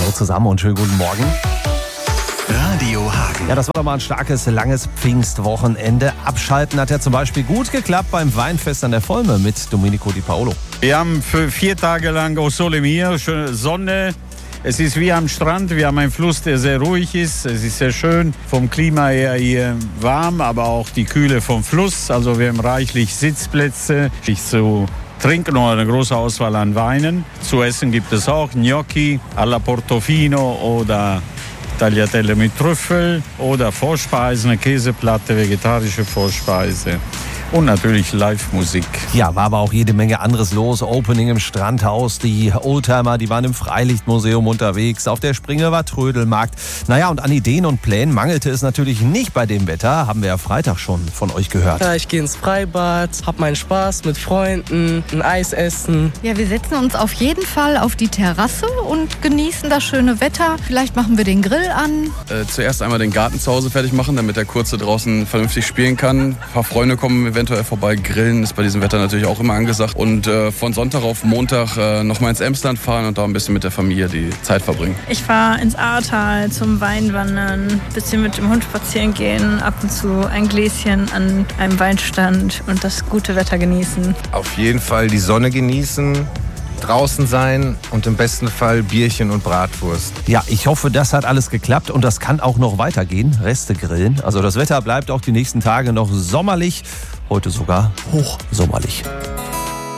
Hallo zusammen und schönen guten Morgen. Radio Hagen. Ja, das war doch mal ein starkes, langes Pfingstwochenende. Abschalten hat ja zum Beispiel gut geklappt beim Weinfest an der Volme mit Domenico Di Paolo. Wir haben für 4 Tage lang Au Sole Mio, schöne Sonne. Es ist wie am Strand, wir haben einen Fluss, der sehr ruhig ist. Es ist sehr schön, vom Klima her hier warm, aber auch die Kühle vom Fluss. Also wir haben reichlich Sitzplätze, zu trinken oder eine große Auswahl an Weinen. Zu essen gibt es auch Gnocchi alla Portofino oder Tagliatelle mit Trüffel oder Vorspeisen, eine Käseplatte, vegetarische Vorspeise. Und natürlich Live-Musik. Ja, war aber auch jede Menge anderes los. Opening im Strandhaus, die Oldtimer, die waren im Freilichtmuseum unterwegs. Auf der Sprünge war Trödelmarkt. Naja, und an Ideen und Plänen mangelte es natürlich nicht bei dem Wetter. Haben wir ja Freitag schon von euch gehört. Ja, ich gehe ins Freibad, hab meinen Spaß mit Freunden, ein Eis essen. Ja, wir setzen uns auf jeden Fall auf die Terrasse und genießen das schöne Wetter. Vielleicht machen wir den Grill an. Zuerst einmal den Garten zu Hause fertig machen, damit der Kurze draußen vernünftig spielen kann. Ein paar Freunde kommen eventuell vorbei. Grillen ist bei diesem Wetter natürlich auch immer angesagt. Und von Sonntag auf Montag nochmal ins Emsland fahren und da ein bisschen mit der Familie die Zeit verbringen. Ich fahre ins Ahrtal zum Weinwandern, ein bisschen mit dem Hund spazieren gehen, ab und zu ein Gläschen an einem Weinstand und das gute Wetter genießen. Auf jeden Fall die Sonne genießen, draußen sein und im besten Fall Bierchen und Bratwurst. Ja, ich hoffe, das hat alles geklappt und das kann auch noch weitergehen. Reste grillen. Also das Wetter bleibt auch die nächsten Tage noch sommerlich. Heute sogar hochsommerlich.